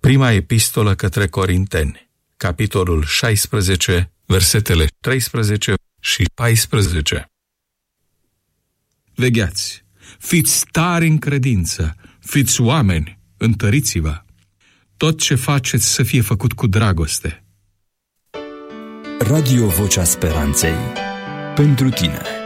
Prima epistolă către Corinteni, capitolul 16, versetele 13 și 14. Vegheați, fiți tari în credință, fiți oameni, întăriți-vă. Tot ce faceți să fie făcut cu dragoste. Radio Vocea Speranței. Pentru tine.